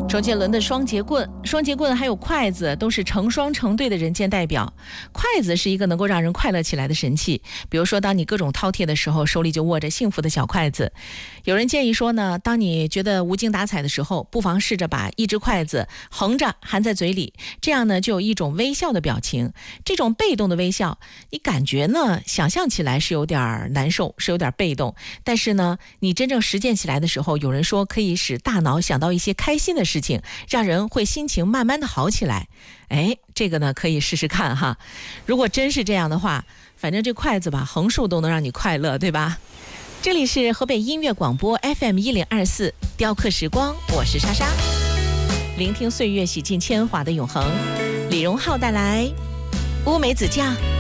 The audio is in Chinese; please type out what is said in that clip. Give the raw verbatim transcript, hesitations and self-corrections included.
周杰伦的双节棍，双节棍还有筷子都是成双成对的人间代表。筷子是一个能够让人快乐起来的神器，比如说当你各种饕餮的时候，手里就握着幸福的小筷子。有人建议说呢，当你觉得无精打采的时候，不妨试着把一只筷子横着含在嘴里，这样呢就有一种微笑的表情。这种被动的微笑，你感觉呢想象起来是有点难受，是有点被动，但是呢你真正实践起来的时候，有人说可以使大脑想到一些开心的事情，让人会心情慢慢的好起来。哎，这个呢可以试试看哈。如果真是这样的话，反正这筷子吧横竖都能让你快乐，对吧？这里是河北音乐广播 F M 一零二四雕刻时光，我是莎莎，聆听岁月洗尽铅华的永恒。李荣浩带来乌梅子酱。